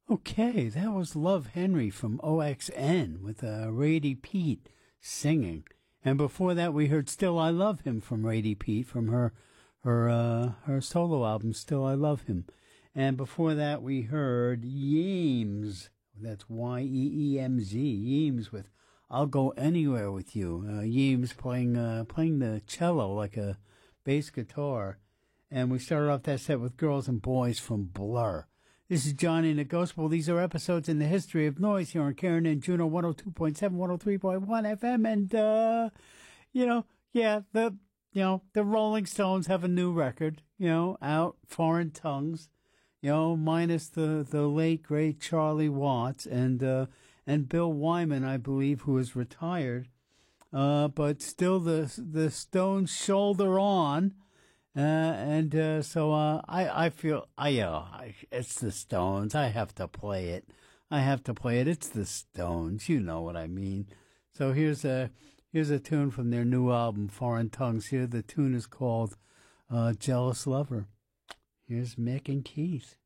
Okay, that was Love Henry from OXN with Rady Pete singing. And before that, we heard Still I Love Him from Rady Pete from her solo album, Still I Love Him. And before that, we heard Yeems. That's Yeemz. Yeems with I'll Go Anywhere With You. Yeems playing the cello like a bass guitar. And we started off that set with Girls and Boys from Blur. This is Johnny and the Gospel. These are episodes in the history of noise here on Karen and Juno 102.7, 103.1 FM. And, the Rolling Stones have a new record, out, Foreign Tongues, minus the late, great Charlie Watts and Bill Wyman, I believe, who is retired. But still the Stones shoulder on. So I feel, it's the Stones. I have to play it. It's the Stones. You know what I mean. So here's a tune from their new album, Foreign Tongues. Here, the tune is called, Jealous Lover. Here's Mick and Keith.